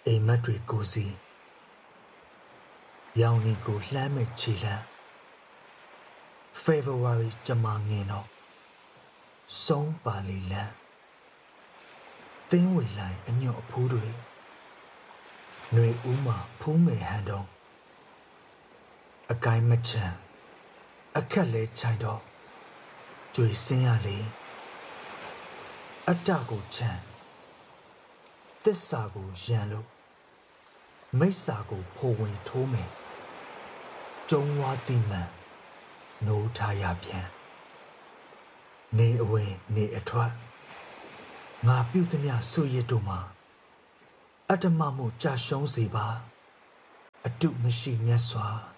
အိမ်မက်တွေကိုစီရောင်နီကိုလှမ်းမဲ့ခြေလှမ်း February ကြမှာငင်တော့ဆုံးပါလီလန်းသင်းဝေလိုင်းအညွတ်အဖူးတွေຫນွေဦးမှာဖူးမယ်ဟန်တုံးအကိုင်းမချမ်းအခက်လဲချိုင်တော့ကြွေစင်းရလေအတ္တကိုချမ်းသစ္စာကိုရန်လို့မိစ္ဆာကိုဖိုးဝင်ထိုးမယ်ကျုံဝါတိမှန်နိုးထားရပြန်နေအဝင်နေအထွက်ငါပြုသည်များဆွေရတို့မှာအတ္တမမှုကြာရှုံးစေပါအတုမရှိမြတ်စွာ